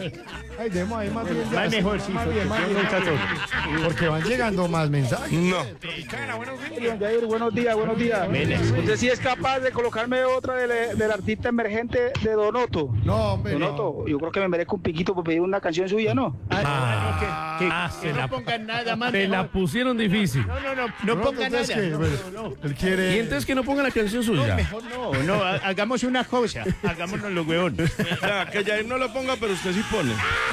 Ay, demos ahí más bien. Más mejor, sí. Más bien. Porque van llegando más mensajes. No. Jair, buenos días. ¿Usted sí es capaz de colocarme otra del artista emergente de Donoto? No, hombre. Donoto, yo creo que me merezco un piquito por pedir una canción suya, ¿no? Que no pongan nada más. Te la pusieron difícil. No pongan nada. Él quiere. Y entonces que no ponga la canción suya. Mejor no, hagamos una cosa. Hagámonos los huevón. Ya, que Jair no lo ponga, pero usted sí pone.